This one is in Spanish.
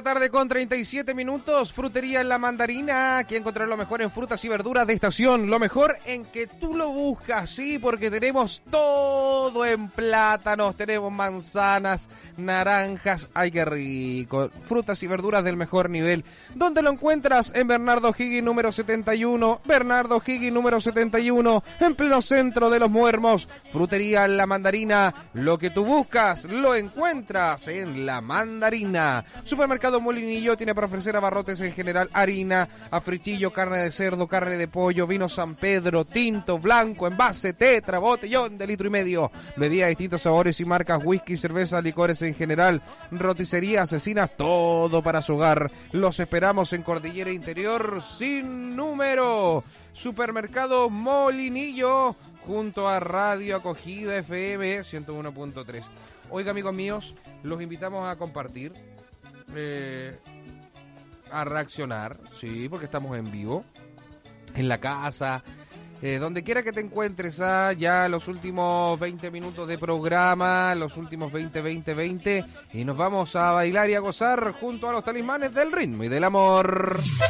tarde con 37 minutos. Frutería La Mandarina. Aquí encontrar lo mejor en frutas y verduras de estación. Lo mejor en que tú lo buscas, sí, porque tenemos todo en plátanos. Tenemos manzanas, naranjas. ¡Ay, qué rico! Frutas y verduras del mejor nivel. ¿Dónde lo encuentras? En Bernardo Higgins número 71. Bernardo Higgins número 71. En pleno centro de Los Muermos. Frutería La Mandarina. Lo que tú buscas lo encuentras en La Mandarina. Supermercado Molinillo tiene para ofrecer abarrotes en general, harina, africhillo, carne de cerdo, carne de pollo, vino San Pedro, tinto, blanco, envase, tetra, botellón de 1,5 litros. Bebidas de distintos sabores y marcas, whisky, cerveza, licores en general, roticería, asesinas, todo para su hogar. Los esperamos en Cordillera Interior sin número. Supermercado Molinillo junto a Radio Acogida FM 101.3. Oiga, amigos míos, los invitamos a compartir, a reaccionar, sí, porque estamos en vivo, en la casa, donde quiera que te encuentres, ya los últimos 20 minutos de programa, los últimos 20, y nos vamos a bailar y a gozar junto a los talismanes del ritmo y del amor.